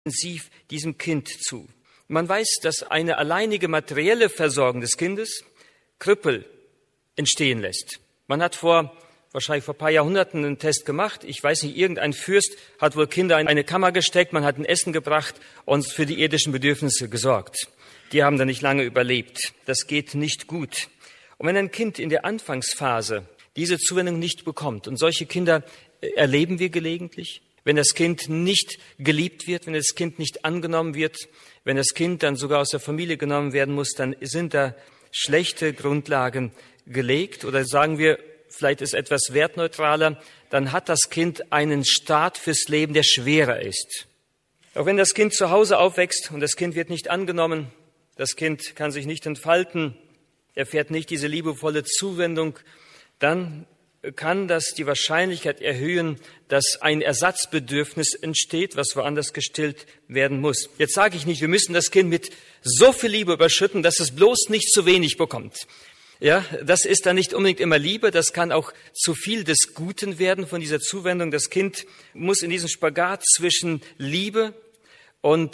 intensiv diesem Kind zu. Man weiß, dass eine alleinige materielle Versorgung des Kindes Krüppel entstehen lässt. Man hat wahrscheinlich vor ein paar Jahrhunderten einen Test gemacht. Ich weiß nicht, irgendein Fürst hat wohl Kinder in eine Kammer gesteckt, man hat ein Essen gebracht und für die irdischen Bedürfnisse gesorgt. Die haben dann nicht lange überlebt. Das geht nicht gut. Und wenn ein Kind in der Anfangsphase diese Zuwendung nicht bekommt, und solche Kinder erleben wir gelegentlich, wenn das Kind nicht geliebt wird, wenn das Kind nicht angenommen wird, wenn das Kind dann sogar aus der Familie genommen werden muss, dann sind da schlechte Grundlagen gelegt. Oder sagen wir, vielleicht ist etwas wertneutraler, dann hat das Kind einen Start fürs Leben, der schwerer ist. Auch wenn das Kind zu Hause aufwächst und das Kind wird nicht angenommen, das Kind kann sich nicht entfalten, erfährt nicht diese liebevolle Zuwendung, dann kann das die Wahrscheinlichkeit erhöhen, dass ein Ersatzbedürfnis entsteht, was woanders gestillt werden muss. Jetzt sage ich nicht, wir müssen das Kind mit so viel Liebe überschütten, dass es bloß nicht zu wenig bekommt. Ja, das ist dann nicht unbedingt immer Liebe, das kann auch zu viel des Guten werden von dieser Zuwendung. Das Kind muss in diesem Spagat zwischen Liebe und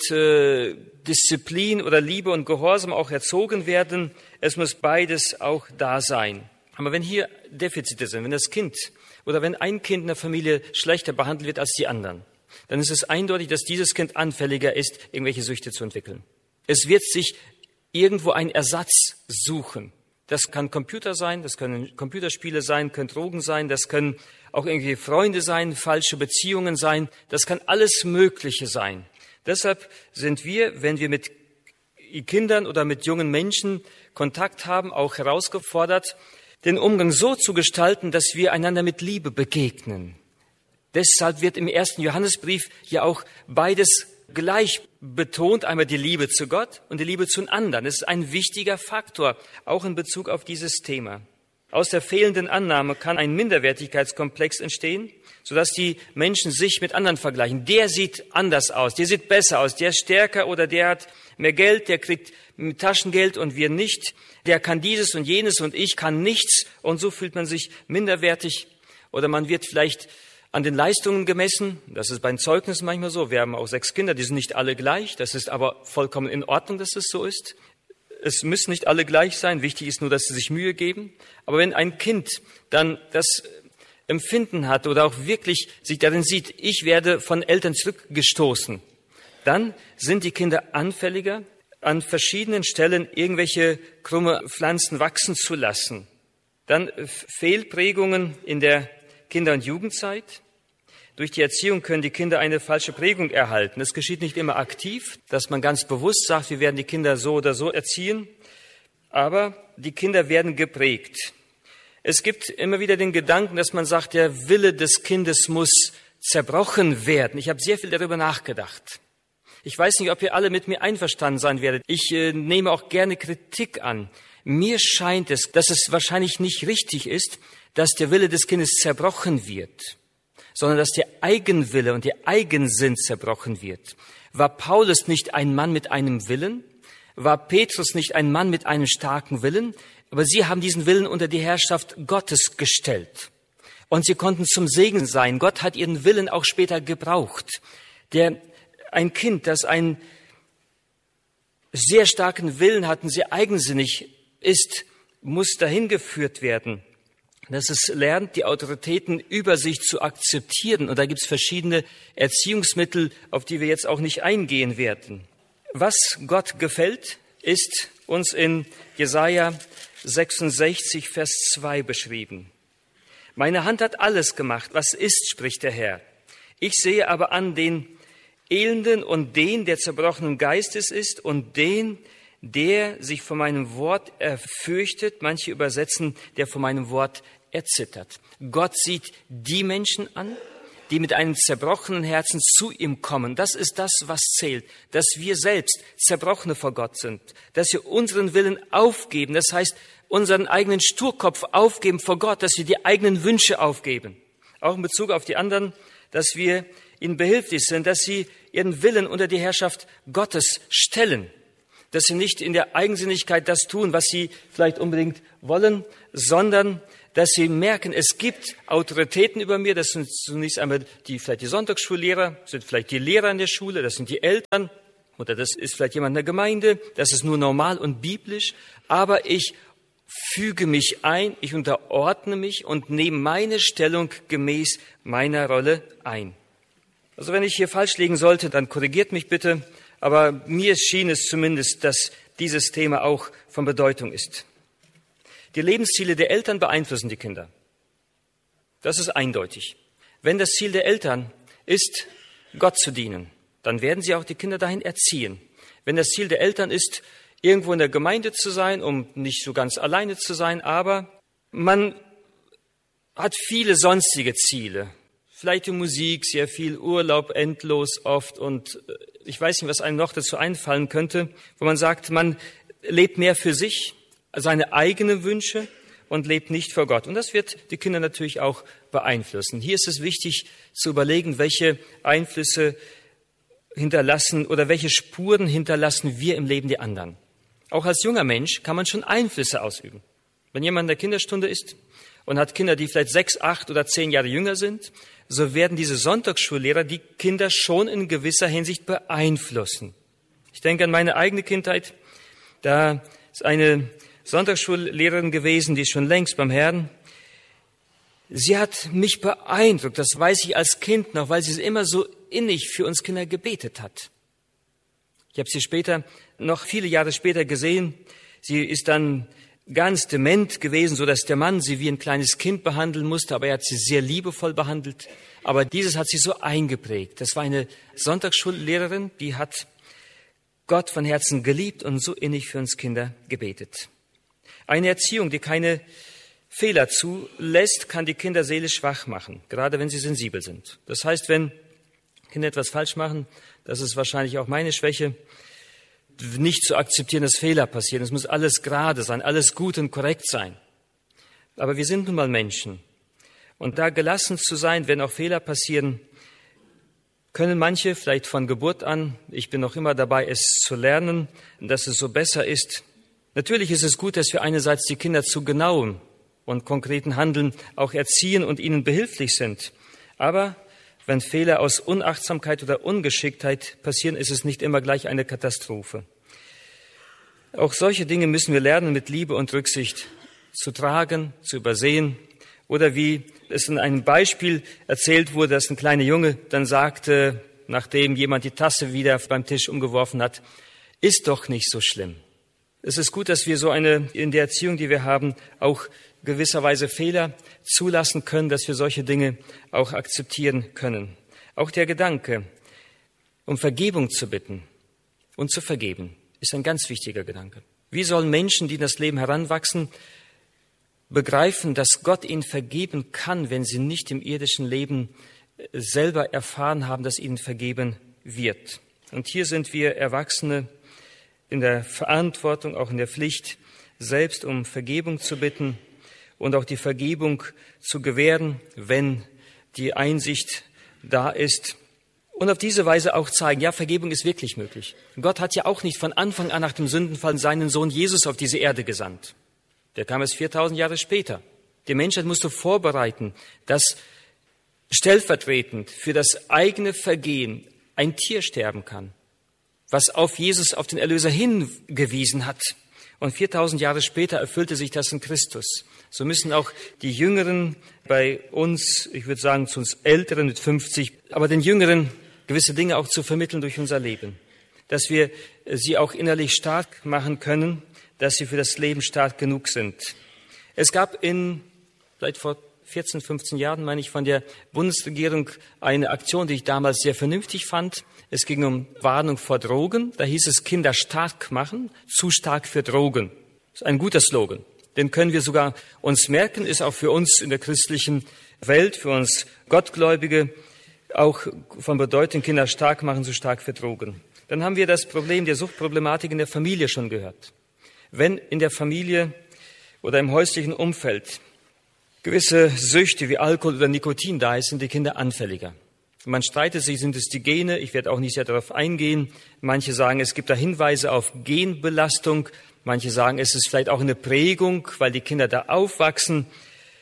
Disziplin oder Liebe und Gehorsam auch erzogen werden. Es muss beides auch da sein. Aber wenn hier Defizite sind, wenn das Kind oder wenn ein Kind in der Familie schlechter behandelt wird als die anderen, dann ist es eindeutig, dass dieses Kind anfälliger ist, irgendwelche Süchte zu entwickeln. Es wird sich irgendwo einen Ersatz suchen. Das kann Computer sein, das können Computerspiele sein, können Drogen sein, das können auch irgendwie Freunde sein, falsche Beziehungen sein, das kann alles Mögliche sein. Deshalb sind wir, wenn wir mit Kindern oder mit jungen Menschen Kontakt haben, auch herausgefordert, den Umgang so zu gestalten, dass wir einander mit Liebe begegnen. Deshalb wird im 1. Johannesbrief ja auch beides gleich betont, einmal die Liebe zu Gott und die Liebe zu den anderen. Das ist ein wichtiger Faktor, auch in Bezug auf dieses Thema. Aus der fehlenden Annahme kann ein Minderwertigkeitskomplex entstehen, sodass die Menschen sich mit anderen vergleichen. Der sieht anders aus, der sieht besser aus, der ist stärker oder der hat mehr Geld, der kriegt Taschengeld und wir nicht. Der kann dieses und jenes und ich kann nichts. Und so fühlt man sich minderwertig. Oder man wird vielleicht an den Leistungen gemessen. Das ist bei den Zeugnissen manchmal so. Wir haben auch 6 Kinder, die sind nicht alle gleich. Das ist aber vollkommen in Ordnung, dass es so ist. Es müssen nicht alle gleich sein. Wichtig ist nur, dass sie sich Mühe geben. Aber wenn ein Kind dann das Empfinden hat oder auch wirklich sich darin sieht, ich werde von Eltern zurückgestoßen, dann sind die Kinder anfälliger, an verschiedenen Stellen irgendwelche krumme Pflanzen wachsen zu lassen. Dann Fehlprägungen in der Kinder- und Jugendzeit. Durch die Erziehung können die Kinder eine falsche Prägung erhalten. Es geschieht nicht immer aktiv, dass man ganz bewusst sagt, wir werden die Kinder so oder so erziehen, aber die Kinder werden geprägt. Es gibt immer wieder den Gedanken, dass man sagt, der Wille des Kindes muss zerbrochen werden. Ich habe sehr viel darüber nachgedacht. Ich weiß nicht, ob ihr alle mit mir einverstanden sein werdet. Ich nehme auch gerne Kritik an. Mir scheint es, dass es wahrscheinlich nicht richtig ist, dass der Wille des Kindes zerbrochen wird, sondern dass der Eigenwille und der Eigensinn zerbrochen wird. War Paulus nicht ein Mann mit einem Willen? War Petrus nicht ein Mann mit einem starken Willen? Aber sie haben diesen Willen unter die Herrschaft Gottes gestellt. Und sie konnten zum Segen sein. Gott hat ihren Willen auch später gebraucht. Ein Kind, das einen sehr starken Willen hat und sehr eigensinnig ist, muss dahin geführt werden, dass es lernt, die Autoritäten über sich zu akzeptieren. Und da gibt es verschiedene Erziehungsmittel, auf die wir jetzt auch nicht eingehen werden. Was Gott gefällt, ist uns in Jesaja 66, Vers 2 beschrieben. Meine Hand hat alles gemacht, was ist, spricht der Herr. Ich sehe aber an den Elenden und den, der zerbrochenen Geistes ist und den, der sich vor meinem Wort fürchtet. Manche übersetzen, der vor meinem Wort erzittert. Gott sieht die Menschen an, die mit einem zerbrochenen Herzen zu ihm kommen. Das ist das, was zählt, dass wir selbst Zerbrochene vor Gott sind, dass wir unseren Willen aufgeben, das heißt, unseren eigenen Sturkopf aufgeben vor Gott, dass wir die eigenen Wünsche aufgeben. Auch in Bezug auf die anderen, dass wir ihnen behilflich sind, dass sie ihren Willen unter die Herrschaft Gottes stellen, dass sie nicht in der Eigensinnigkeit das tun, was sie vielleicht unbedingt wollen, sondern dass sie merken, es gibt Autoritäten über mir. Das sind zunächst einmal vielleicht die Sonntagsschullehrer, sind vielleicht die Lehrer in der Schule, das sind die Eltern oder das ist vielleicht jemand in der Gemeinde. Das ist nur normal und biblisch. Aber ich füge mich ein, ich unterordne mich und nehme meine Stellung gemäß meiner Rolle ein. Also wenn ich hier falsch liegen sollte, dann korrigiert mich bitte. Aber mir schien es zumindest, dass dieses Thema auch von Bedeutung ist. Die Lebensziele der Eltern beeinflussen die Kinder. Das ist eindeutig. Wenn das Ziel der Eltern ist, Gott zu dienen, dann werden sie auch die Kinder dahin erziehen. Wenn das Ziel der Eltern ist, irgendwo in der Gemeinde zu sein, um nicht so ganz alleine zu sein, aber man hat viele sonstige Ziele. Vielleicht die Musik, sehr viel Urlaub, endlos oft und ich weiß nicht, was einem noch dazu einfallen könnte, wo man sagt, man lebt mehr für sich, seine eigenen Wünsche und lebt nicht vor Gott. Und das wird die Kinder natürlich auch beeinflussen. Hier ist es wichtig zu überlegen, welche Einflüsse hinterlassen oder welche Spuren hinterlassen wir im Leben der anderen. Auch als junger Mensch kann man schon Einflüsse ausüben. Wenn jemand in der Kinderstunde ist und hat Kinder, die vielleicht 6, 8 oder 10 Jahre jünger sind, so werden diese Sonntagsschullehrer die Kinder schon in gewisser Hinsicht beeinflussen. Ich denke an meine eigene Kindheit. Da ist eine Sonntagsschullehrerin gewesen, die ist schon längst beim Herrn. Sie hat mich beeindruckt, das weiß ich als Kind noch, weil sie immer so innig für uns Kinder gebetet hat. Ich habe sie später, noch viele Jahre später gesehen. Sie ist dann ganz dement gewesen, so dass der Mann sie wie ein kleines Kind behandeln musste, aber er hat sie sehr liebevoll behandelt. Aber dieses hat sie so eingeprägt. Das war eine Sonntagsschullehrerin, die hat Gott von Herzen geliebt und so innig für uns Kinder gebetet. Eine Erziehung, die keine Fehler zulässt, kann die Kinder seelisch schwach machen, gerade wenn sie sensibel sind. Das heißt, wenn Kinder etwas falsch machen, das ist wahrscheinlich auch meine Schwäche, nicht zu akzeptieren, dass Fehler passieren. Es muss alles gerade sein, alles gut und korrekt sein. Aber wir sind nun mal Menschen. Und da gelassen zu sein, wenn auch Fehler passieren, können manche vielleicht von Geburt an, ich bin noch immer dabei, es zu lernen, dass es so besser ist. Natürlich ist es gut, dass wir einerseits die Kinder zu genauem und konkreten Handeln auch erziehen und ihnen behilflich sind. Aber wenn Fehler aus Unachtsamkeit oder Ungeschicktheit passieren, ist es nicht immer gleich eine Katastrophe. Auch solche Dinge müssen wir lernen, mit Liebe und Rücksicht zu tragen, zu übersehen. Oder wie es in einem Beispiel erzählt wurde, dass ein kleiner Junge dann sagte, nachdem jemand die Tasse wieder beim Tisch umgeworfen hat, ist doch nicht so schlimm. Es ist gut, dass wir in der Erziehung, die wir haben, auch gewisserweise Fehler zulassen können, dass wir solche Dinge auch akzeptieren können. Auch der Gedanke, um Vergebung zu bitten und zu vergeben, ist ein ganz wichtiger Gedanke. Wie sollen Menschen, die in das Leben heranwachsen, begreifen, dass Gott ihnen vergeben kann, wenn sie nicht im irdischen Leben selber erfahren haben, dass ihnen vergeben wird? Und hier sind wir Erwachsene in der Verantwortung, auch in der Pflicht, selbst um Vergebung zu bitten und auch die Vergebung zu gewähren, wenn die Einsicht da ist. Und auf diese Weise auch zeigen, ja, Vergebung ist wirklich möglich. Gott hat ja auch nicht von Anfang an nach dem Sündenfall seinen Sohn Jesus auf diese Erde gesandt. Der kam erst 4000 Jahre später. Die Menschheit musste vorbereiten, dass stellvertretend für das eigene Vergehen ein Tier sterben kann, was auf Jesus, auf den Erlöser hingewiesen hat. Und 4000 Jahre später erfüllte sich das in Christus. So müssen auch die Jüngeren bei uns, ich würde sagen zu uns Älteren mit 50, aber den Jüngeren gewisse Dinge auch zu vermitteln durch unser Leben, dass wir sie auch innerlich stark machen können, dass sie für das Leben stark genug sind. Es gab vielleicht vor 14, 15 Jahren, meine ich, von der Bundesregierung eine Aktion, die ich damals sehr vernünftig fand. Es ging um Warnung vor Drogen. Da hieß es, Kinder stark machen, zu stark für Drogen. Das ist ein guter Slogan. Den können wir sogar uns merken, ist auch für uns in der christlichen Welt, für uns Gottgläubige auch von Bedeutung, Kinder stark machen, zu stark für Drogen. Dann haben wir das Problem der Suchtproblematik in der Familie schon gehört. Wenn in der Familie oder im häuslichen Umfeld gewisse Süchte wie Alkohol oder Nikotin da ist, sind die Kinder anfälliger. Man streitet sich, sind es die Gene? Ich werde auch nicht sehr darauf eingehen. Manche sagen, es gibt da Hinweise auf Genbelastung. Manche sagen, es ist vielleicht auch eine Prägung, weil die Kinder da aufwachsen.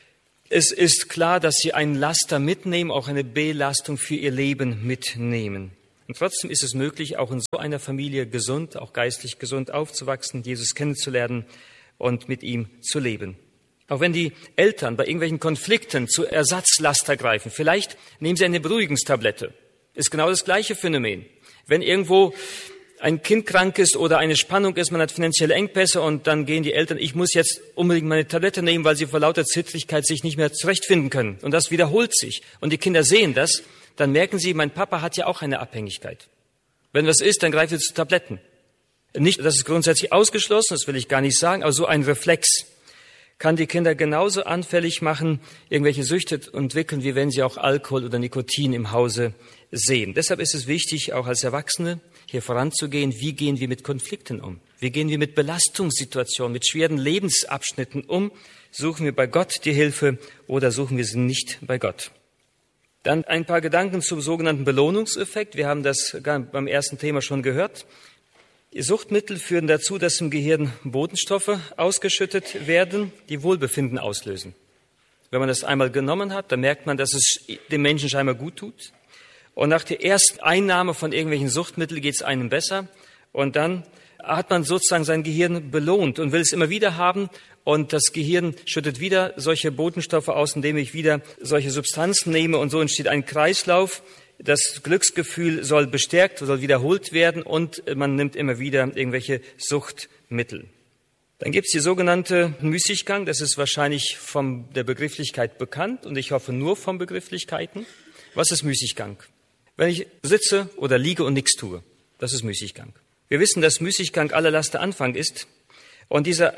Es ist klar, dass sie einen Laster mitnehmen, auch eine Belastung für ihr Leben mitnehmen. Und trotzdem ist es möglich, auch in so einer Familie gesund, auch geistlich gesund aufzuwachsen, Jesus kennenzulernen und mit ihm zu leben. Auch wenn die Eltern bei irgendwelchen Konflikten zu Ersatzlaster greifen, vielleicht nehmen sie eine Beruhigungstablette. Ist genau das gleiche Phänomen. Wenn irgendwo ein Kind krank ist oder eine Spannung ist, man hat finanzielle Engpässe und dann gehen die Eltern, ich muss jetzt unbedingt meine Tablette nehmen, weil sie vor lauter Zittrigkeit sich nicht mehr zurechtfinden können. Und das wiederholt sich. Und die Kinder sehen das, dann merken sie, mein Papa hat ja auch eine Abhängigkeit. Wenn was ist, dann greift er zu Tabletten. Nicht, das ist grundsätzlich ausgeschlossen, das will ich gar nicht sagen, aber so ein Reflex kann die Kinder genauso anfällig machen, irgendwelche Süchte entwickeln, wie wenn sie auch Alkohol oder Nikotin im Hause sehen. Deshalb ist es wichtig, auch als Erwachsene hier voranzugehen. Wie gehen wir mit Konflikten um? Wie gehen wir mit Belastungssituationen, mit schweren Lebensabschnitten um? Suchen wir bei Gott die Hilfe oder suchen wir sie nicht bei Gott? Dann ein paar Gedanken zum sogenannten Belohnungseffekt. Wir haben das beim ersten Thema schon gehört. Die Suchtmittel führen dazu, dass im Gehirn Botenstoffe ausgeschüttet werden, die Wohlbefinden auslösen. Wenn man das einmal genommen hat, dann merkt man, dass es dem Menschen scheinbar gut tut. Und nach der ersten Einnahme von irgendwelchen Suchtmitteln geht es einem besser. Und dann hat man sozusagen sein Gehirn belohnt und will es immer wieder haben. Und das Gehirn schüttet wieder solche Botenstoffe aus, indem ich wieder solche Substanzen nehme. Und so entsteht ein Kreislauf. Das Glücksgefühl soll bestärkt, soll wiederholt werden und man nimmt immer wieder irgendwelche Suchtmittel. Dann gibt es die sogenannte Müßiggang. Das ist wahrscheinlich von der Begrifflichkeit bekannt und ich hoffe nur von Begrifflichkeiten. Was ist Müßiggang? Wenn ich sitze oder liege und nichts tue, das ist Müßiggang. Wir wissen, dass Müßiggang aller Laster Anfang ist und dieser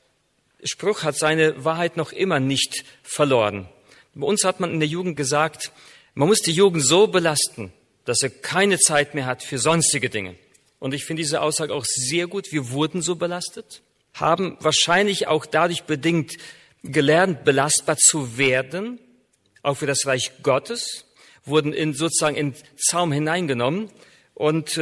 Spruch hat seine Wahrheit noch immer nicht verloren. Bei uns hat man in der Jugend gesagt, man muss die Jugend so belasten, dass er keine Zeit mehr hat für sonstige Dinge. Und ich finde diese Aussage auch sehr gut. Wir wurden so belastet, haben wahrscheinlich auch dadurch bedingt gelernt, belastbar zu werden, auch für das Reich Gottes, wurden sozusagen in Zaum hineingenommen. Und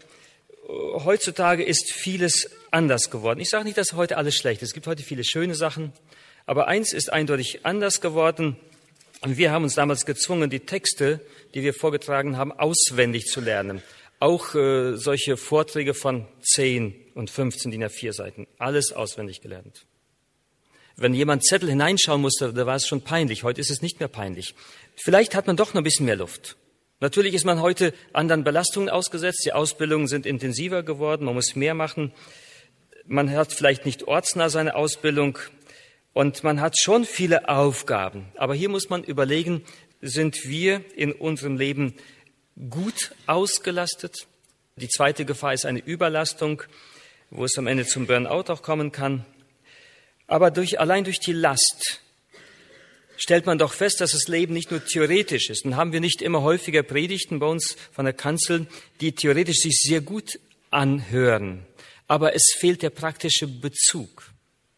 heutzutage ist vieles anders geworden. Ich sage nicht, dass heute alles schlecht ist. Es gibt heute viele schöne Sachen. Aber eins ist eindeutig anders geworden. Und wir haben uns damals gezwungen, die Texte, die wir vorgetragen haben, auswendig zu lernen. Auch solche Vorträge von 10 und 15 DIN A4 Seiten. Alles auswendig gelernt. Wenn jemand Zettel hineinschauen musste, da war es schon peinlich. Heute ist es nicht mehr peinlich. Vielleicht hat man doch noch ein bisschen mehr Luft. Natürlich ist man heute anderen Belastungen ausgesetzt. Die Ausbildungen sind intensiver geworden. Man muss mehr machen. Man hat vielleicht nicht ortsnah seine Ausbildung. Und man hat schon viele Aufgaben. Aber hier muss man überlegen, sind wir in unserem Leben gut ausgelastet? Die zweite Gefahr ist eine Überlastung, wo es am Ende zum Burnout auch kommen kann. Aber allein durch die Last stellt man doch fest, dass das Leben nicht nur theoretisch ist. Dann haben wir nicht immer häufiger Predigten bei uns von der Kanzel, die theoretisch sich sehr gut anhören. Aber es fehlt der praktische Bezug.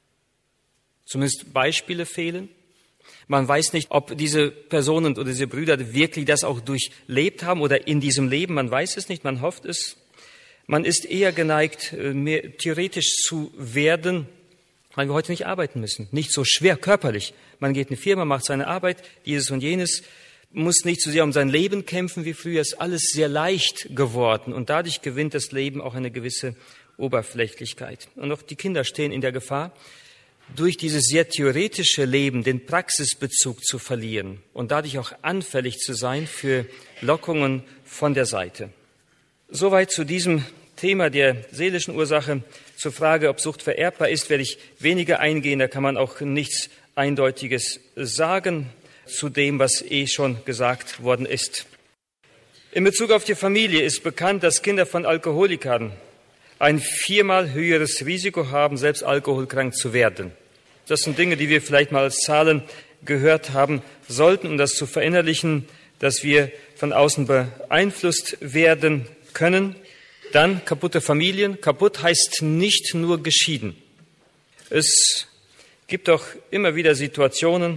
Zumindest Beispiele fehlen. Man weiß nicht, ob diese Personen oder diese Brüder wirklich das auch durchlebt haben oder in diesem Leben. Man weiß es nicht, man hofft es. Man ist eher geneigt, mehr theoretisch zu werden, weil wir heute nicht arbeiten müssen. Nicht so schwer körperlich. Man geht in eine Firma, macht seine Arbeit, dieses und jenes, muss nicht so sehr um sein Leben kämpfen wie früher. Es ist alles sehr leicht geworden und dadurch gewinnt das Leben auch eine gewisse Oberflächlichkeit. Und auch die Kinder stehen in der Gefahr, durch dieses sehr theoretische Leben den Praxisbezug zu verlieren und dadurch auch anfällig zu sein für Lockungen von der Seite. Soweit zu diesem Thema der seelischen Ursache. Zur Frage, ob Sucht vererbbar ist, werde ich weniger eingehen. Da kann man auch nichts Eindeutiges sagen zu dem, was schon gesagt worden ist. In Bezug auf die Familie ist bekannt, dass Kinder von Alkoholikern ein 4-mal höheres Risiko haben, selbst alkoholkrank zu werden. Das sind Dinge, die wir vielleicht mal als Zahlen gehört haben sollten, um das zu verinnerlichen, dass wir von außen beeinflusst werden können. Dann kaputte Familien. Kaputt heißt nicht nur geschieden. Es gibt auch immer wieder Situationen,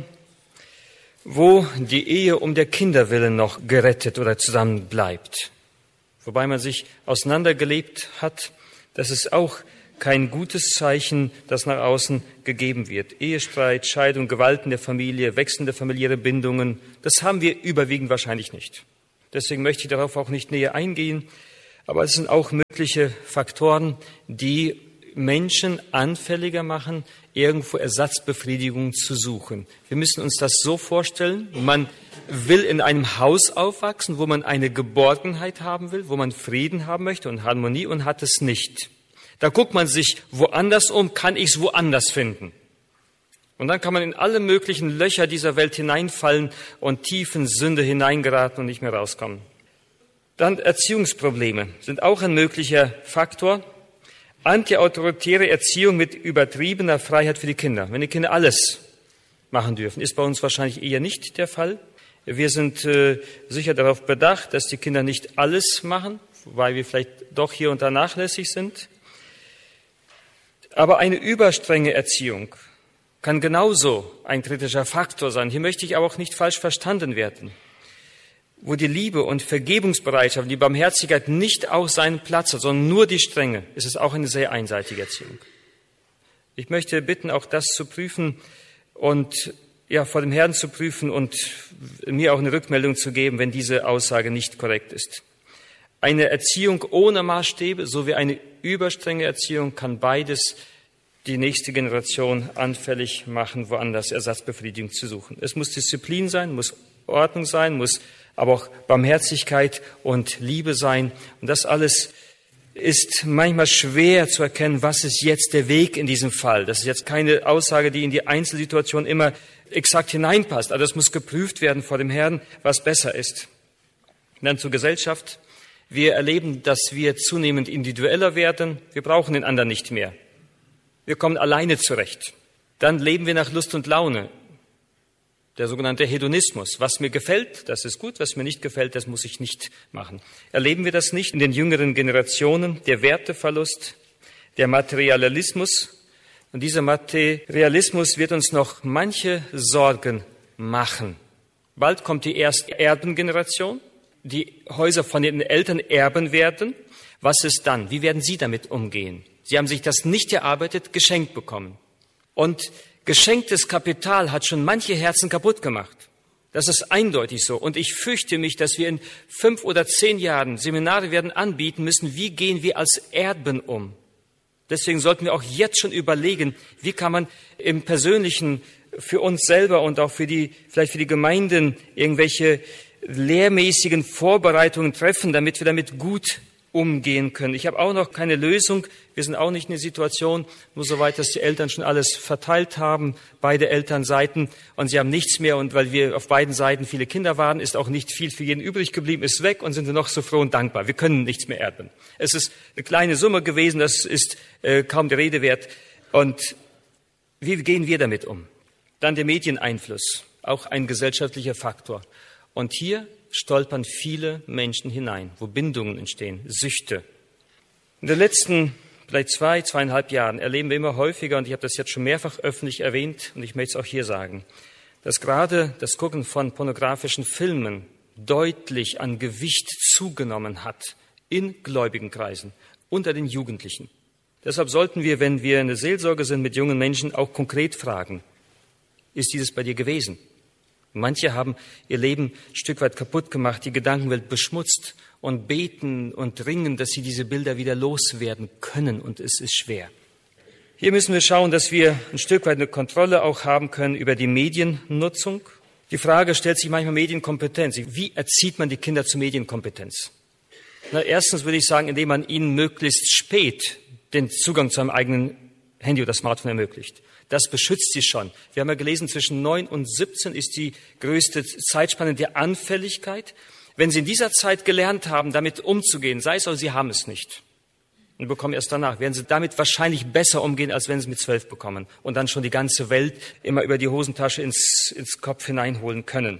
wo die Ehe um der Kinder willen noch gerettet oder zusammen bleibt. Wobei man sich auseinandergelebt hat, dass es auch kein gutes Zeichen, das nach außen gegeben wird. Ehestreit, Scheidung, Gewalt in der Familie, wechselnde familiäre Bindungen, das haben wir überwiegend wahrscheinlich nicht. Deswegen möchte ich darauf auch nicht näher eingehen. Aber es sind auch mögliche Faktoren, die Menschen anfälliger machen, irgendwo Ersatzbefriedigung zu suchen. Wir müssen uns das so vorstellen, man will in einem Haus aufwachsen, wo man eine Geborgenheit haben will, wo man Frieden haben möchte und Harmonie und hat es nicht. Da guckt man sich woanders um, kann ich es woanders finden? Und dann kann man in alle möglichen Löcher dieser Welt hineinfallen und tief in Sünde hineingeraten und nicht mehr rauskommen. Dann Erziehungsprobleme sind auch ein möglicher Faktor. Antiautoritäre Erziehung mit übertriebener Freiheit für die Kinder. Wenn die Kinder alles machen dürfen, ist bei uns wahrscheinlich eher nicht der Fall. Wir sind sicher darauf bedacht, dass die Kinder nicht alles machen, weil wir vielleicht doch hier und da nachlässig sind. Aber eine überstrenge Erziehung kann genauso ein kritischer Faktor sein. Hier möchte ich aber auch nicht falsch verstanden werden. Wo die Liebe und Vergebungsbereitschaft, die Barmherzigkeit nicht auch seinen Platz hat, sondern nur die Strenge, ist es auch eine sehr einseitige Erziehung. Ich möchte bitten, auch das zu prüfen und vor dem Herrn zu prüfen und mir auch eine Rückmeldung zu geben, wenn diese Aussage nicht korrekt ist. Eine Erziehung ohne Maßstäbe sowie eine überstrenge Erziehung kann beides die nächste Generation anfällig machen, woanders Ersatzbefriedigung zu suchen. Es muss Disziplin sein, muss Ordnung sein, muss aber auch Barmherzigkeit und Liebe sein. Und das alles ist manchmal schwer zu erkennen, was ist jetzt der Weg in diesem Fall. Das ist jetzt keine Aussage, die in die Einzelsituation immer exakt hineinpasst. Also es muss geprüft werden vor dem Herrn, was besser ist. Und dann zur Gesellschaft. Wir erleben, dass wir zunehmend individueller werden. Wir brauchen den anderen nicht mehr. Wir kommen alleine zurecht. Dann leben wir nach Lust und Laune. Der sogenannte Hedonismus. Was mir gefällt, das ist gut. Was mir nicht gefällt, das muss ich nicht machen. Erleben wir das nicht in den jüngeren Generationen? Der Werteverlust, der Materialismus. Und dieser Materialismus wird uns noch manche Sorgen machen. Bald kommt die erste Erbengeneration. Die Häuser von den Eltern erben werden. Was ist dann? Wie werden Sie damit umgehen? Sie haben sich das nicht erarbeitet, geschenkt bekommen. Und geschenktes Kapital hat schon manche Herzen kaputt gemacht. Das ist eindeutig so. Und ich fürchte mich, dass wir in 5 oder 10 Jahren Seminare werden anbieten müssen, wie gehen wir als Erben um. Deswegen sollten wir auch jetzt schon überlegen, wie kann man im Persönlichen für uns selber und auch vielleicht für die Gemeinden irgendwelche lehrmäßigen Vorbereitungen treffen, damit wir damit gut umgehen können. Ich habe auch noch keine Lösung. Wir sind auch nicht in der Situation, nur soweit, dass die Eltern schon alles verteilt haben, beide Elternseiten, und sie haben nichts mehr. Und weil wir auf beiden Seiten viele Kinder waren, ist auch nicht viel für jeden übrig geblieben, ist weg und sind wir noch so froh und dankbar. Wir können nichts mehr erben. Es ist eine kleine Summe gewesen, das ist kaum der Rede wert. Und wie gehen wir damit um? Dann der Medieneinfluss, auch ein gesellschaftlicher Faktor. Und hier stolpern viele Menschen hinein, wo Bindungen entstehen, Süchte. In den letzten vielleicht 2,5 Jahren erleben wir immer häufiger, und ich habe das jetzt schon mehrfach öffentlich erwähnt, und ich möchte es auch hier sagen, dass gerade das Gucken von pornografischen Filmen deutlich an Gewicht zugenommen hat in gläubigen Kreisen, unter den Jugendlichen. Deshalb sollten wir, wenn wir in der Seelsorge sind mit jungen Menschen, auch konkret fragen, ist dieses bei dir gewesen? Manche haben ihr Leben ein Stück weit kaputt gemacht, die Gedankenwelt beschmutzt und beten und ringen, dass sie diese Bilder wieder loswerden können, und es ist schwer. Hier müssen wir schauen, dass wir ein Stück weit eine Kontrolle auch haben können über die Mediennutzung. Die Frage stellt sich manchmal Medienkompetenz. Wie erzieht man die Kinder zur Medienkompetenz? Erstens würde ich sagen, indem man ihnen möglichst spät den Zugang zu einem eigenen Handy oder Smartphone ermöglicht. Das beschützt sie schon. Wir haben ja gelesen, zwischen 9 und 17 ist die größte Zeitspanne der Anfälligkeit. Wenn Sie in dieser Zeit gelernt haben, damit umzugehen, sei es oder Sie haben es nicht, und bekommen erst danach, werden Sie damit wahrscheinlich besser umgehen, als wenn Sie mit 12 bekommen und dann schon die ganze Welt immer über die Hosentasche ins Kopf hineinholen können.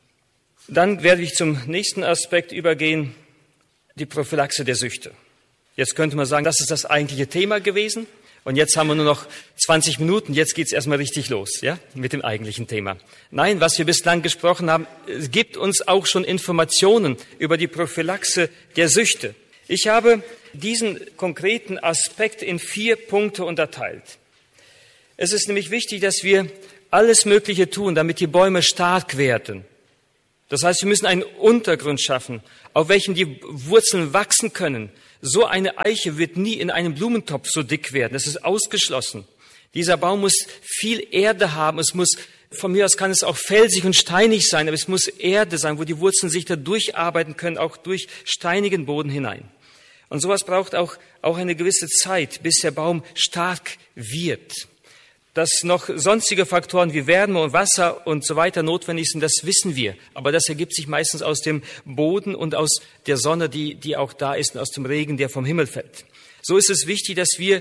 Dann werde ich zum nächsten Aspekt übergehen, die Prophylaxe der Süchte. Jetzt könnte man sagen, das ist das eigentliche Thema gewesen. Und jetzt haben wir nur noch 20 Minuten, jetzt geht's erstmal richtig los, ja, mit dem eigentlichen Thema. Nein, was wir bislang gesprochen haben, gibt uns auch schon Informationen über die Prophylaxe der Süchte. Ich habe diesen konkreten Aspekt in 4 Punkte unterteilt. Es ist nämlich wichtig, dass wir alles Mögliche tun, damit die Bäume stark werden. Das heißt, wir müssen einen Untergrund schaffen, auf welchem die Wurzeln wachsen können. So eine Eiche wird nie in einem Blumentopf so dick werden. Das ist ausgeschlossen. Dieser Baum muss viel Erde haben. Es muss, von mir aus kann es auch felsig und steinig sein, aber es muss Erde sein, wo die Wurzeln sich da durcharbeiten können, auch durch steinigen Boden hinein. Und sowas braucht auch eine gewisse Zeit, bis der Baum stark wird. Dass noch sonstige Faktoren wie Wärme und Wasser und so weiter notwendig sind, das wissen wir. Aber das ergibt sich meistens aus dem Boden und aus der Sonne, die auch da ist, und aus dem Regen, der vom Himmel fällt. So ist es wichtig, dass wir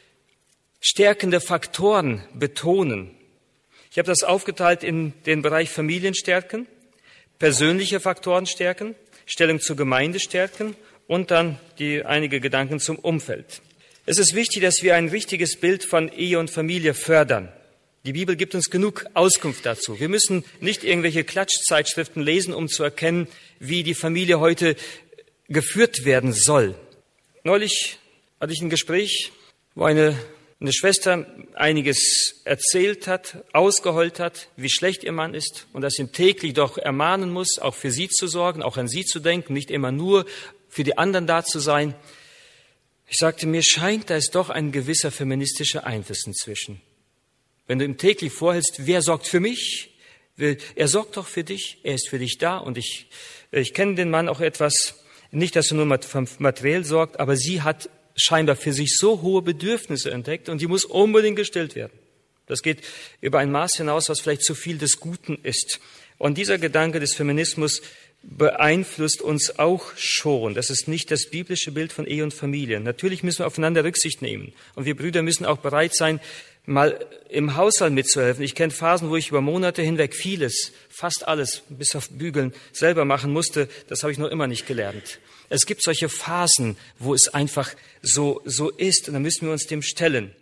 stärkende Faktoren betonen. Ich habe das aufgeteilt in den Bereich Familienstärken, persönliche Faktoren stärken, Stellung zur Gemeinde stärken und dann einige Gedanken zum Umfeld. Es ist wichtig, dass wir ein richtiges Bild von Ehe und Familie fördern. Die Bibel gibt uns genug Auskunft dazu. Wir müssen nicht irgendwelche Klatschzeitschriften lesen, um zu erkennen, wie die Familie heute geführt werden soll. Neulich hatte ich ein Gespräch, wo eine Schwester einiges erzählt hat, ausgeheult hat, wie schlecht ihr Mann ist und dass ihn täglich doch ermahnen muss, auch für sie zu sorgen, auch an sie zu denken, nicht immer nur für die anderen da zu sein. Ich sagte, mir scheint, da ist doch ein gewisser feministischer Einfluss inzwischen. Wenn du ihm täglich vorhältst, wer sorgt für mich? Er sorgt doch für dich, er ist für dich da. Und ich kenne den Mann auch etwas, nicht, dass er nur materiell sorgt, aber sie hat scheinbar für sich so hohe Bedürfnisse entdeckt und die muss unbedingt gestillt werden. Das geht über ein Maß hinaus, was vielleicht zu viel des Guten ist. Und dieser Gedanke des Feminismus beeinflusst uns auch schon. Das ist nicht das biblische Bild von Ehe und Familie. Natürlich müssen wir aufeinander Rücksicht nehmen. Und wir Brüder müssen auch bereit sein, mal im Haushalt mitzuhelfen. Ich kenne Phasen, wo ich über Monate hinweg vieles, fast alles, bis auf Bügeln, selber machen musste. Das habe ich noch immer nicht gelernt. Es gibt solche Phasen, wo es einfach so ist. Und dann müssen wir uns dem stellen.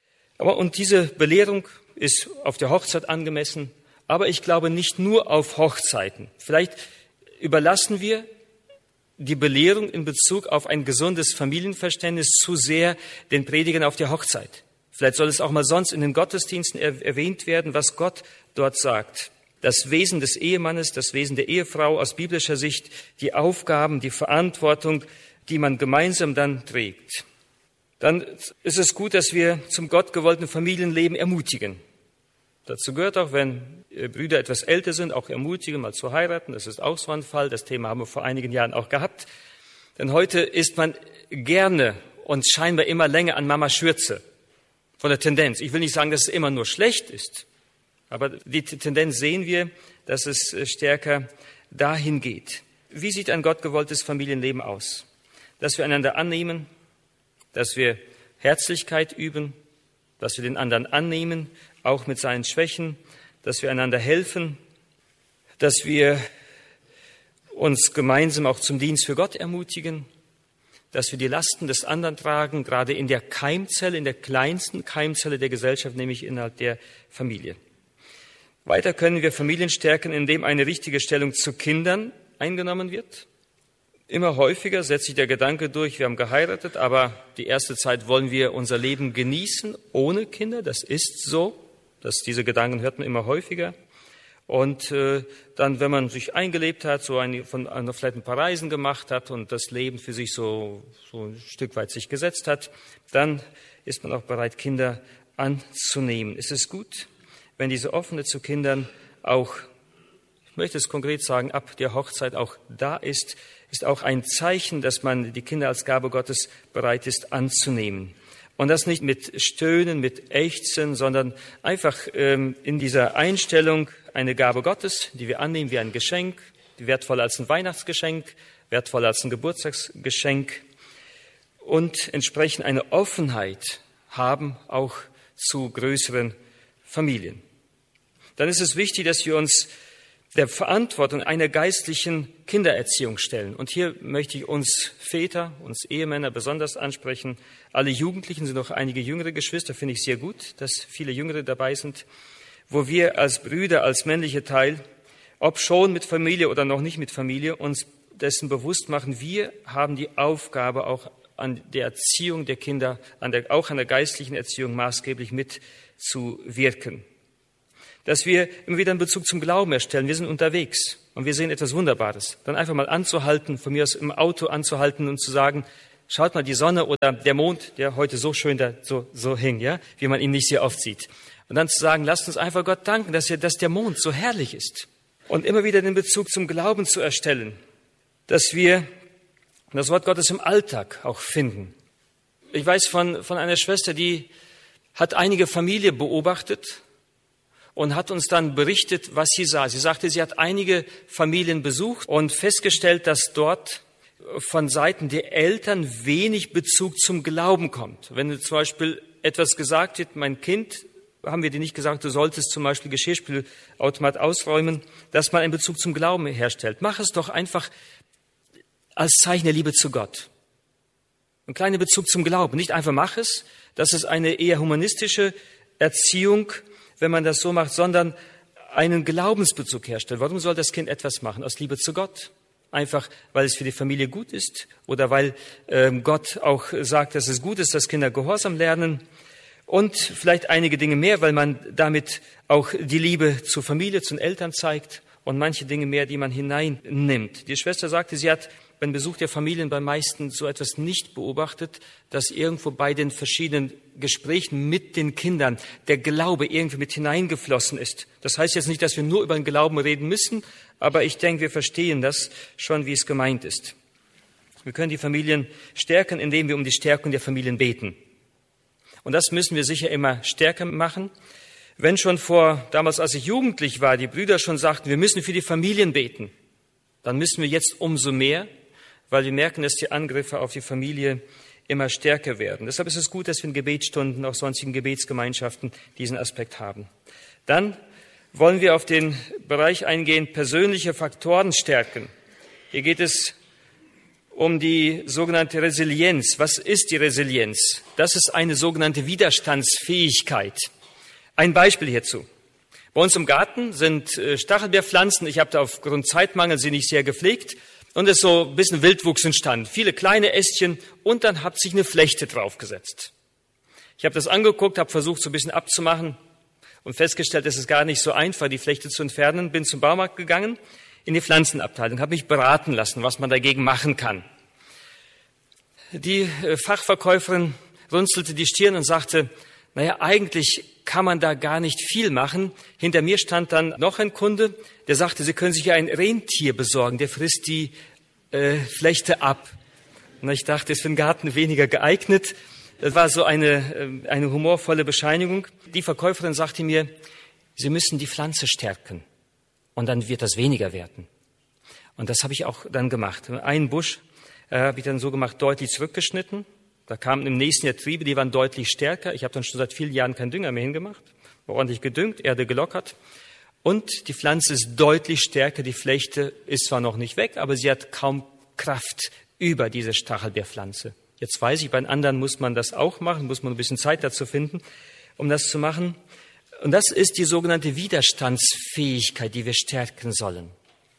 Und diese Belehrung ist auf der Hochzeit angemessen. Aber ich glaube nicht nur auf Hochzeiten. Vielleicht überlassen wir die Belehrung in Bezug auf ein gesundes Familienverständnis zu sehr den Predigern auf der Hochzeit. Vielleicht soll es auch mal sonst in den Gottesdiensten erwähnt werden, was Gott dort sagt. Das Wesen des Ehemannes, das Wesen der Ehefrau aus biblischer Sicht, die Aufgaben, die Verantwortung, die man gemeinsam dann trägt. Dann ist es gut, dass wir zum gottgewollten Familienleben ermutigen. Dazu gehört auch, wenn Brüder etwas älter sind, auch ermutigen, mal zu heiraten. Das ist auch so ein Fall. Das Thema haben wir vor einigen Jahren auch gehabt. Denn heute ist man gerne und scheinbar immer länger an Mama Schürze. Von der Tendenz. Ich will nicht sagen, dass es immer nur schlecht ist. Aber die Tendenz sehen wir, dass es stärker dahin geht. Wie sieht ein gottgewolltes Familienleben aus? Dass wir einander annehmen, dass wir Herzlichkeit üben, dass wir den anderen annehmen, auch mit seinen Schwächen, dass wir einander helfen, dass wir uns gemeinsam auch zum Dienst für Gott ermutigen, dass wir die Lasten des anderen tragen, gerade in der Keimzelle, in der kleinsten Keimzelle der Gesellschaft, nämlich innerhalb der Familie. Weiter können wir Familien stärken, indem eine richtige Stellung zu Kindern eingenommen wird. Immer häufiger setzt sich der Gedanke durch, wir haben geheiratet, aber die erste Zeit wollen wir unser Leben genießen ohne Kinder. Das ist so. Diese Gedanken hört man immer häufiger. Und dann, wenn man sich eingelebt hat, vielleicht ein paar Reisen gemacht hat und das Leben für sich so ein Stück weit sich gesetzt hat, dann ist man auch bereit, Kinder anzunehmen. Es ist gut, wenn diese Offene zu Kindern auch, ich möchte es konkret sagen, ab der Hochzeit auch da ist auch ein Zeichen, dass man die Kinder als Gabe Gottes bereit ist anzunehmen. Und das nicht mit Stöhnen, mit Ächzen, sondern einfach in dieser Einstellung eine Gabe Gottes, die wir annehmen wie ein Geschenk, wertvoller als ein Weihnachtsgeschenk, wertvoller als ein Geburtstagsgeschenk und entsprechend eine Offenheit haben auch zu größeren Familien. Dann ist es wichtig, dass wir uns der Verantwortung einer geistlichen Kindererziehung stellen. Und hier möchte ich uns Väter, uns Ehemänner besonders ansprechen. Alle Jugendlichen sind auch einige jüngere Geschwister, finde ich sehr gut, dass viele Jüngere dabei sind, wo wir als Brüder, als männliche Teil, ob schon mit Familie oder noch nicht mit Familie, uns dessen bewusst machen, wir haben die Aufgabe, auch an der Erziehung der Kinder, auch an der geistlichen Erziehung maßgeblich mitzuwirken. Dass wir immer wieder einen Bezug zum Glauben erstellen. Wir sind unterwegs und wir sehen etwas Wunderbares. Dann einfach mal anzuhalten, von mir aus im Auto anzuhalten und zu sagen, schaut mal die Sonne oder der Mond, der heute so schön da so hing, ja, wie man ihn nicht sehr oft sieht. Und dann zu sagen, lasst uns einfach Gott danken, dass der Mond so herrlich ist. Und immer wieder den Bezug zum Glauben zu erstellen, dass wir das Wort Gottes im Alltag auch finden. Ich weiß von einer Schwester, die hat einige Familien beobachtet und hat uns dann berichtet, was sie sah. Sie sagte, sie hat einige Familien besucht und festgestellt, dass dort von Seiten der Eltern wenig Bezug zum Glauben kommt. Wenn zum Beispiel etwas gesagt wird, mein Kind, haben wir dir nicht gesagt, du solltest zum Beispiel Geschirrspülautomat ausräumen, dass man einen Bezug zum Glauben herstellt. Mach es doch einfach als Zeichen der Liebe zu Gott. Ein kleiner Bezug zum Glauben. Nicht einfach mach es. Das ist eine eher humanistische Erziehung, wenn man das so macht, sondern einen Glaubensbezug herstellt. Warum soll das Kind etwas machen? Aus Liebe zu Gott. Einfach, weil es für die Familie gut ist oder weil Gott auch sagt, dass es gut ist, dass Kinder Gehorsam lernen. Und vielleicht einige Dinge mehr, weil man damit auch die Liebe zur Familie, zu den Eltern zeigt und manche Dinge mehr, die man hineinnimmt. Die Schwester sagte, sie hat beim Besuch der Familien bei meisten so etwas nicht beobachtet, dass irgendwo bei den verschiedenen Gesprächen mit den Kindern der Glaube irgendwie mit hineingeflossen ist. Das heißt jetzt nicht, dass wir nur über den Glauben reden müssen, aber ich denke, wir verstehen das schon, wie es gemeint ist. Wir können die Familien stärken, indem wir um die Stärkung der Familien beten. Und das müssen wir sicher immer stärker machen. Wenn schon damals, als ich jugendlich war, die Brüder schon sagten, wir müssen für die Familien beten, dann müssen wir jetzt umso mehr, weil wir merken, dass die Angriffe auf die Familie immer stärker werden. Deshalb ist es gut, dass wir in Gebetsstunden, auch sonstigen Gebetsgemeinschaften diesen Aspekt haben. Dann wollen wir auf den Bereich eingehen, persönliche Faktoren stärken. Hier geht es um die sogenannte Resilienz. Was ist die Resilienz? Das ist eine sogenannte Widerstandsfähigkeit. Ein Beispiel hierzu. Bei uns im Garten sind Stachelbeerpflanzen. Ich habe da aufgrund Zeitmangel sie nicht sehr gepflegt. Und es ist so ein bisschen Wildwuchs entstanden. Viele kleine Ästchen und dann hat sich eine Flechte draufgesetzt. Ich habe das angeguckt, habe versucht, so ein bisschen abzumachen und festgestellt, es ist gar nicht so einfach, die Flechte zu entfernen. Bin zum Baumarkt gegangen, in die Pflanzenabteilung, habe mich beraten lassen, was man dagegen machen kann. Die Fachverkäuferin runzelte die Stirn und sagte, naja, eigentlich kann man da gar nicht viel machen. Hinter mir stand dann noch ein Kunde, der sagte, Sie können sich ja ein Rentier besorgen, der frisst die Flechte ab. Und ich dachte, ist für den Garten weniger geeignet. Das war so eine humorvolle Bescheinigung. Die Verkäuferin sagte mir, Sie müssen die Pflanze stärken und dann wird das weniger werden. Und das habe ich auch dann gemacht. Einen Busch habe ich dann so gemacht, deutlich zurückgeschnitten. Da kamen im nächsten Jahr Triebe, die waren deutlich stärker. Ich habe dann schon seit vielen Jahren keinen Dünger mehr hingemacht. War ordentlich gedüngt, Erde gelockert. Und die Pflanze ist deutlich stärker. Die Flechte ist zwar noch nicht weg, aber sie hat kaum Kraft über diese Stachelbeerpflanze. Jetzt weiß ich, bei den anderen muss man das auch machen, muss man ein bisschen Zeit dazu finden, um das zu machen. Und das ist die sogenannte Widerstandsfähigkeit, die wir stärken sollen.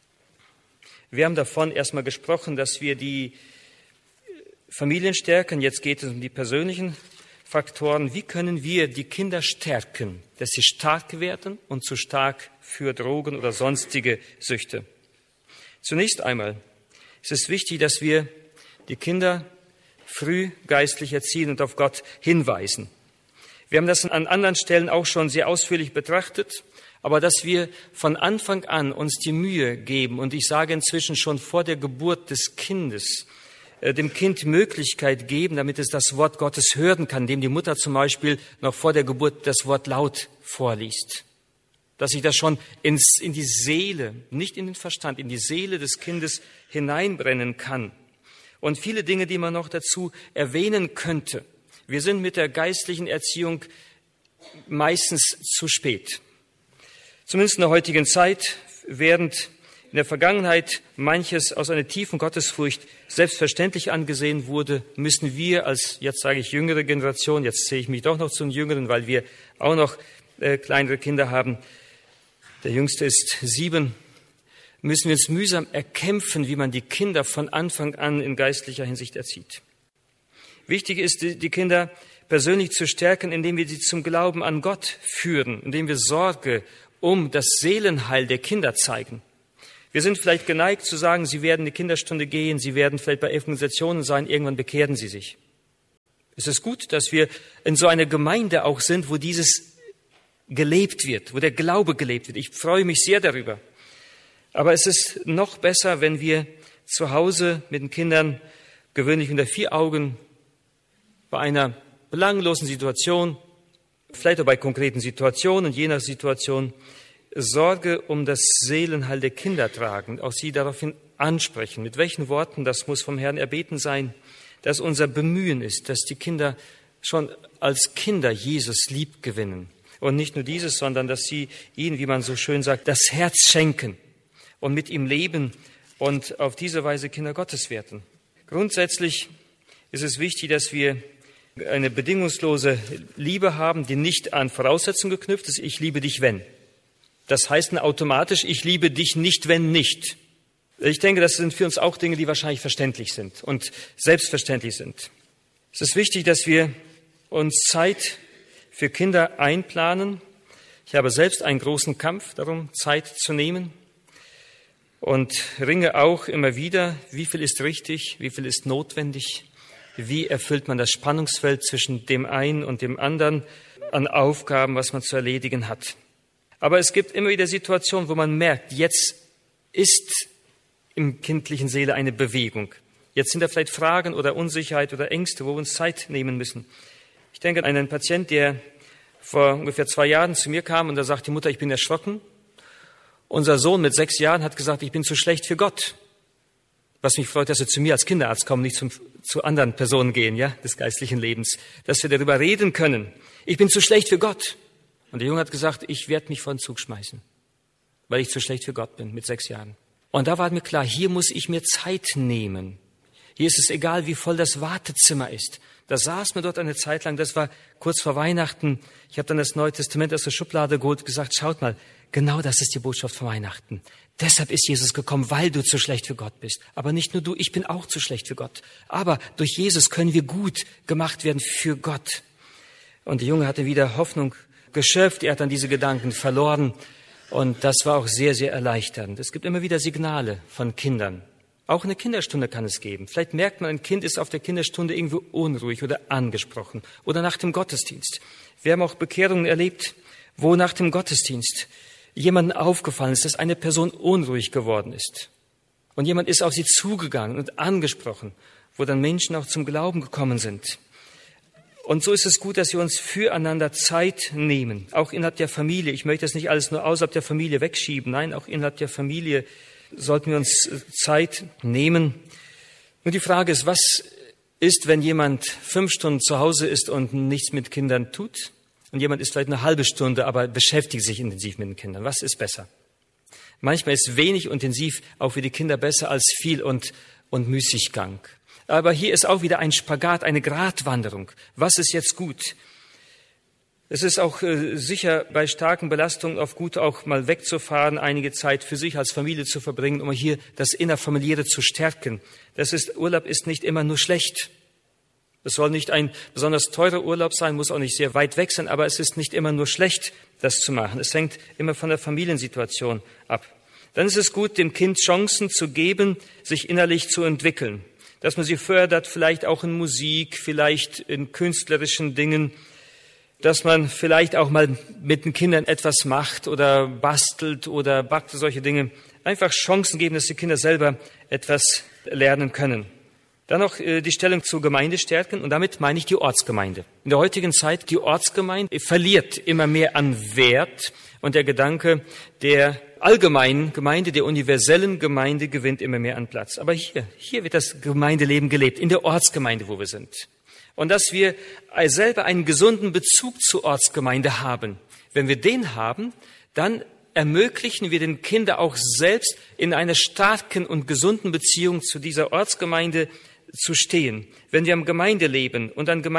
Wir haben davon erstmal gesprochen, dass wir die Familien stärken. Jetzt geht es um die persönlichen Faktoren. Wie können wir die Kinder stärken, dass sie stark werden und zu stark für Drogen oder sonstige Süchte? Zunächst einmal ist es wichtig, dass wir die Kinder früh geistlich erziehen und auf Gott hinweisen. Wir haben das an anderen Stellen auch schon sehr ausführlich betrachtet, aber dass wir von Anfang an uns die Mühe geben, und ich sage inzwischen schon vor der Geburt des Kindes, dem Kind Möglichkeit geben, damit es das Wort Gottes hören kann, indem die Mutter zum Beispiel noch vor der Geburt das Wort laut vorliest. Dass ich das schon in die Seele, nicht in den Verstand, in die Seele des Kindes hineinbrennen kann. Und viele Dinge, die man noch dazu erwähnen könnte. Wir sind mit der geistlichen Erziehung meistens zu spät. Zumindest in der heutigen Zeit, während in der Vergangenheit manches aus einer tiefen Gottesfurcht selbstverständlich angesehen wurde, müssen wir als, jetzt sage ich jüngere Generation, jetzt zähle ich mich doch noch zu den Jüngeren, weil wir auch noch kleinere Kinder haben, der Jüngste ist 7, müssen wir uns mühsam erkämpfen, wie man die Kinder von Anfang an in geistlicher Hinsicht erzieht. Wichtig ist, die Kinder persönlich zu stärken, indem wir sie zum Glauben an Gott führen, indem wir Sorge um das Seelenheil der Kinder zeigen. Wir sind vielleicht geneigt zu sagen, sie werden eine Kinderstunde gehen, sie werden vielleicht bei Evangelisationen sein, irgendwann bekehren sie sich. Es ist gut, dass wir in so einer Gemeinde auch sind, wo dieses gelebt wird, wo der Glaube gelebt wird. Ich freue mich sehr darüber. Aber es ist noch besser, wenn wir zu Hause mit den Kindern gewöhnlich unter 4 Augen bei einer belanglosen Situation, vielleicht auch bei konkreten Situationen, je nach Situation, Sorge um das Seelenheil der Kinder tragen, auch sie daraufhin ansprechen. Mit welchen Worten, das muss vom Herrn erbeten sein, dass unser Bemühen ist, dass die Kinder schon als Kinder Jesus lieb gewinnen. Und nicht nur dieses, sondern dass sie ihn, wie man so schön sagt, das Herz schenken und mit ihm leben und auf diese Weise Kinder Gottes werden. Grundsätzlich ist es wichtig, dass wir eine bedingungslose Liebe haben, die nicht an Voraussetzungen geknüpft ist. Ich liebe dich, wenn. Das heißt automatisch, ich liebe dich nicht, wenn nicht. Ich denke, das sind für uns auch Dinge, die wahrscheinlich verständlich sind und selbstverständlich sind. Es ist wichtig, dass wir uns Zeit für Kinder einplanen. Ich habe selbst einen großen Kampf darum, Zeit zu nehmen und ringe auch immer wieder, wie viel ist richtig, wie viel ist notwendig, wie erfüllt man das Spannungsfeld zwischen dem einen und dem anderen an Aufgaben, was man zu erledigen hat. Aber es gibt immer wieder Situationen, wo man merkt, jetzt ist im kindlichen Seele eine Bewegung. Jetzt sind da vielleicht Fragen oder Unsicherheit oder Ängste, wo wir uns Zeit nehmen müssen. Ich denke an einen Patient, der vor ungefähr 2 Jahren zu mir kam und da sagt die Mutter, ich bin erschrocken. Unser Sohn mit 6 Jahren hat gesagt, ich bin zu schlecht für Gott. Was mich freut, dass wir zu mir als Kinderarzt kommen, nicht zu anderen Personen gehen, ja, des geistlichen Lebens. Dass wir darüber reden können. Ich bin zu schlecht für Gott. Und der Junge hat gesagt, ich werde mich vor den Zug schmeißen, weil ich zu schlecht für Gott bin, mit 6 Jahren. Und da war mir klar, hier muss ich mir Zeit nehmen. Hier ist es egal, wie voll das Wartezimmer ist. Da saß man dort eine Zeit lang, das war kurz vor Weihnachten. Ich habe dann das Neue Testament aus der Schublade geholt und gesagt, schaut mal, genau das ist die Botschaft von Weihnachten. Deshalb ist Jesus gekommen, weil du zu schlecht für Gott bist. Aber nicht nur du, ich bin auch zu schlecht für Gott. Aber durch Jesus können wir gut gemacht werden für Gott. Und der Junge hatte wieder Hoffnung geschöpft, er hat dann diese Gedanken verloren und das war auch sehr, sehr erleichternd. Es gibt immer wieder Signale von Kindern. Auch in der Kinderstunde kann es geben. Vielleicht merkt man, ein Kind ist auf der Kinderstunde irgendwo unruhig oder angesprochen oder nach dem Gottesdienst. Wir haben auch Bekehrungen erlebt, wo nach dem Gottesdienst jemandem aufgefallen ist, dass eine Person unruhig geworden ist. Und jemand ist auf sie zugegangen und angesprochen, wo dann Menschen auch zum Glauben gekommen sind. Und so ist es gut, dass wir uns füreinander Zeit nehmen, auch innerhalb der Familie. Ich möchte das nicht alles nur außerhalb der Familie wegschieben. Nein, auch innerhalb der Familie sollten wir uns Zeit nehmen. Nur die Frage ist, was ist, wenn jemand 5 Stunden zu Hause ist und nichts mit Kindern tut? Und jemand ist vielleicht eine halbe Stunde, aber beschäftigt sich intensiv mit den Kindern. Was ist besser? Manchmal ist wenig intensiv auch für die Kinder besser als viel und Müßiggang. Aber hier ist auch wieder ein Spagat, eine Gratwanderung. Was ist jetzt gut? Es ist auch sicher bei starken Belastungen auch gut, auch mal wegzufahren, einige Zeit für sich als Familie zu verbringen, um hier das Innerfamiliäre zu stärken. Urlaub ist nicht immer nur schlecht. Es soll nicht ein besonders teurer Urlaub sein, muss auch nicht sehr weit weg sein, aber es ist nicht immer nur schlecht, das zu machen. Es hängt immer von der Familiensituation ab. Dann ist es gut, dem Kind Chancen zu geben, sich innerlich zu entwickeln. Dass man sie fördert, vielleicht auch in Musik, vielleicht in künstlerischen Dingen, dass man vielleicht auch mal mit den Kindern etwas macht oder bastelt oder backt, solche Dinge. Einfach Chancen geben, dass die Kinder selber etwas lernen können. Dann noch die Stellung zur Gemeinde stärken und damit meine ich die Ortsgemeinde. In der heutigen Zeit, die Ortsgemeinde verliert immer mehr an Wert und der Gedanke der allgemeinen Gemeinde, der universellen Gemeinde gewinnt immer mehr an Platz. Aber hier wird das Gemeindeleben gelebt, in der Ortsgemeinde, wo wir sind. Und dass wir selber einen gesunden Bezug zur Ortsgemeinde haben. Wenn wir den haben, dann ermöglichen wir den Kindern auch selbst in einer starken und gesunden Beziehung zu dieser Ortsgemeinde zu stehen. Wenn wir am Gemeindeleben und an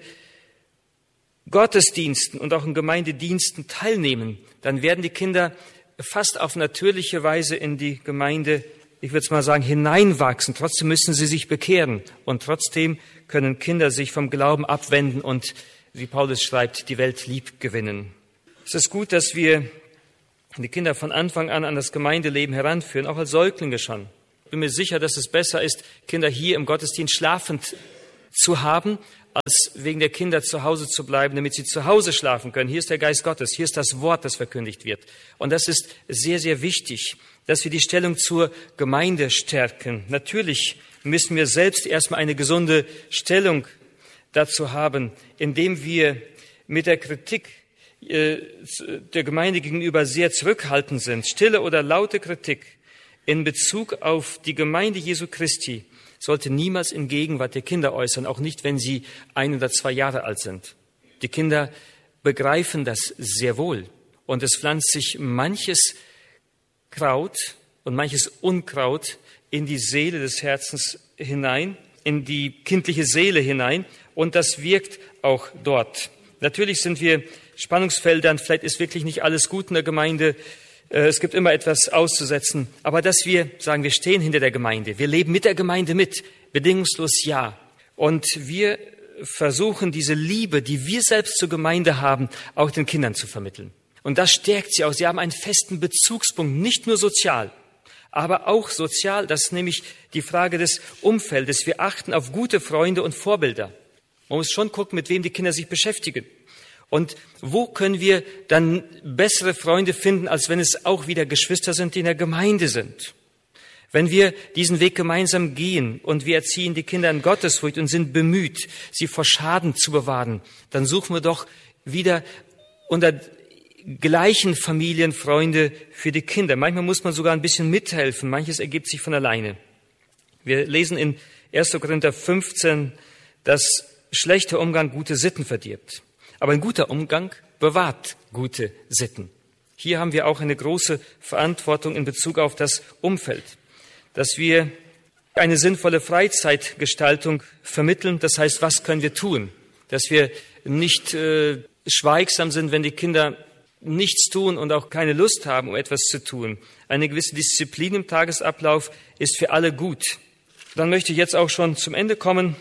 Gemeindegottesdiensten und auch in Gemeindediensten teilnehmen, dann werden die Kinder fast auf natürliche Weise in die Gemeinde ich würde es mal sagen, hineinwachsen. Trotzdem müssen sie sich bekehren. Und trotzdem können Kinder sich vom Glauben abwenden und, wie Paulus schreibt, die Welt lieb gewinnen. Es ist gut, dass wir die Kinder von Anfang an das Gemeindeleben heranführen, auch als Säuglinge schon. Ich bin mir sicher, dass es besser ist, Kinder hier im Gottesdienst schlafend zu haben, als wegen der Kinder zu Hause zu bleiben, damit sie zu Hause schlafen können. Hier ist der Geist Gottes, hier ist das Wort, das verkündigt wird. Und das ist sehr, sehr wichtig, dass wir die Stellung zur Gemeinde stärken. Natürlich müssen wir selbst erstmal eine gesunde Stellung dazu haben, indem wir mit der Kritik der Gemeinde gegenüber sehr zurückhaltend sind. Stille oder laute Kritik in Bezug auf die Gemeinde Jesu Christi sollte niemals in Gegenwart der Kinder äußern, auch nicht, wenn sie 1 oder 2 Jahre alt sind. Die Kinder begreifen das sehr wohl. Und es pflanzt sich manches Kraut und manches Unkraut in die Seele des Herzens hinein, in die kindliche Seele hinein. Und das wirkt auch dort. Natürlich sind wir Spannungsfeldern, vielleicht ist wirklich nicht alles gut in der Gemeinde, es gibt immer etwas auszusetzen, aber dass wir sagen, wir stehen hinter der Gemeinde, wir leben mit der Gemeinde mit, bedingungslos ja. Und wir versuchen, diese Liebe, die wir selbst zur Gemeinde haben, auch den Kindern zu vermitteln. Und das stärkt sie auch. Sie haben einen festen Bezugspunkt, nicht nur sozial, aber auch sozial. Das ist nämlich die Frage des Umfeldes. Wir achten auf gute Freunde und Vorbilder. Man muss schon gucken, mit wem die Kinder sich beschäftigen. Und wo können wir dann bessere Freunde finden, als wenn es auch wieder Geschwister sind, die in der Gemeinde sind? Wenn wir diesen Weg gemeinsam gehen und wir erziehen die Kinder in Gottesfurcht und sind bemüht, sie vor Schaden zu bewahren, dann suchen wir doch wieder unter gleichen Familienfreunde für die Kinder. Manchmal muss man sogar ein bisschen mithelfen, manches ergibt sich von alleine. Wir lesen in 1. Korinther 15, dass schlechter Umgang gute Sitten verdirbt. Aber ein guter Umgang bewahrt gute Sitten. Hier haben wir auch eine große Verantwortung in Bezug auf das Umfeld, dass wir eine sinnvolle Freizeitgestaltung vermitteln. Das heißt, was können wir tun? Dass wir nicht schweigsam sind, wenn die Kinder nichts tun und auch keine Lust haben, um etwas zu tun. Eine gewisse Disziplin im Tagesablauf ist für alle gut. Dann möchte ich jetzt auch schon zum Ende kommen.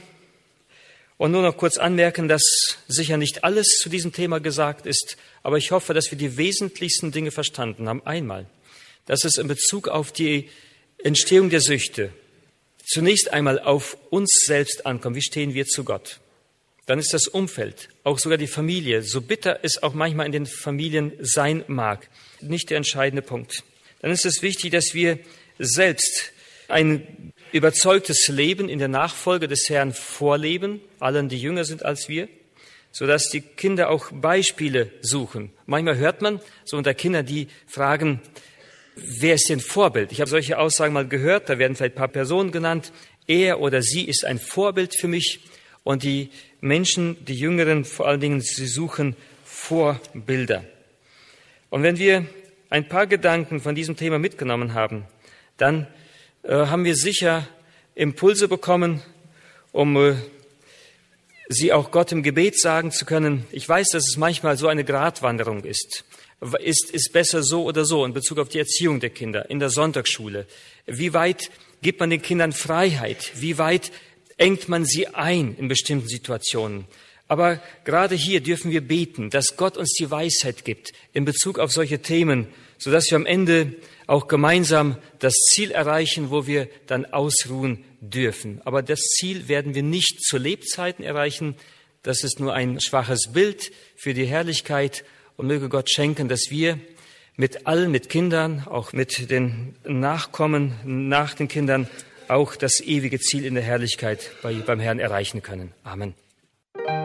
Und nur noch kurz anmerken, dass sicher nicht alles zu diesem Thema gesagt ist, aber ich hoffe, dass wir die wesentlichsten Dinge verstanden haben. Einmal, dass es in Bezug auf die Entstehung der Süchte zunächst einmal auf uns selbst ankommt. Wie stehen wir zu Gott? Dann ist das Umfeld, auch sogar die Familie, so bitter es auch manchmal in den Familien sein mag, nicht der entscheidende Punkt. Dann ist es wichtig, dass wir selbst ein überzeugtes Leben in der Nachfolge des Herrn vorleben, allen, die jünger sind als wir, sodass die Kinder auch Beispiele suchen. Manchmal hört man so unter Kindern, die fragen, wer ist denn Vorbild? Ich habe solche Aussagen mal gehört, da werden vielleicht ein paar Personen genannt. Er oder sie ist ein Vorbild für mich. Und die Menschen, die Jüngeren vor allen Dingen, sie suchen Vorbilder. Und wenn wir ein paar Gedanken von diesem Thema mitgenommen haben, dann haben wir sicher Impulse bekommen, um sie auch Gott im Gebet sagen zu können. Ich weiß, dass es manchmal so eine Gratwanderung ist. Ist besser so oder so in Bezug auf die Erziehung der Kinder in der Sonntagsschule. Wie weit gibt man den Kindern Freiheit? Wie weit engt man sie ein in bestimmten Situationen? Aber gerade hier dürfen wir beten, dass Gott uns die Weisheit gibt in Bezug auf solche Themen, sodass wir am Ende auch gemeinsam das Ziel erreichen, wo wir dann ausruhen dürfen. Aber das Ziel werden wir nicht zu Lebzeiten erreichen. Das ist nur ein schwaches Bild für die Herrlichkeit. Und möge Gott schenken, dass wir mit allen, mit Kindern, auch mit den Nachkommen nach den Kindern, auch das ewige Ziel in der Herrlichkeit beim Herrn erreichen können. Amen.